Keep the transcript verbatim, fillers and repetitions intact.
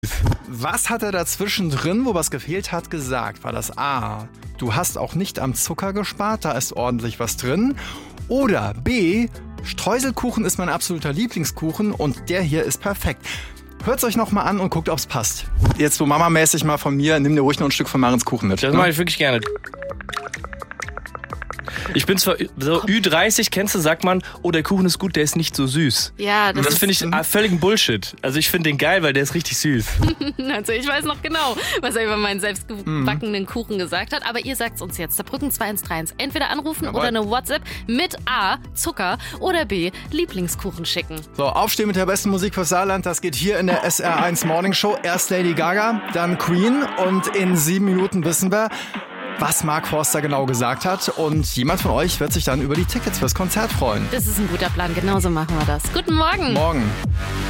Was hat er dazwischen drin, wo was gefehlt hat, gesagt? War das A, du hast auch nicht am Zucker gespart, da ist ordentlich was drin? Oder B, Streuselkuchen ist mein absoluter Lieblingskuchen und der hier ist perfekt. Hört's euch noch mal an und guckt, ob's passt. Jetzt so Mama-mäßig mal von mir, nimm dir ruhig noch ein Stück von Marins Kuchen mit. Das ne? mache ich wirklich gerne. Ich bin zwar so Ü dreißig, kennst du, sagt man, oh, der Kuchen ist gut, der ist nicht so süß. Ja, das, Das finde ich ah, völligen Bullshit. Also ich finde den geil, weil der ist richtig süß. Also ich weiß noch genau, was er über meinen selbstgebackenen Kuchen gesagt hat. Aber ihr sagt's uns jetzt. Saarbrücken zwei eins drei eins. Entweder anrufen Jawohl. oder eine WhatsApp mit A, Zucker oder B, Lieblingskuchen schicken. So, aufstehen mit der besten Musik fürs Saarland. Das geht hier in der S R eins Morning Show. Erst Lady Gaga, dann Queen. Und in sieben Minuten wissen wir, was Mark Forster genau gesagt hat. Und jemand von euch wird sich dann über die Tickets fürs Konzert freuen. Das ist ein guter Plan. Genauso machen wir das. Guten Morgen. Morgen.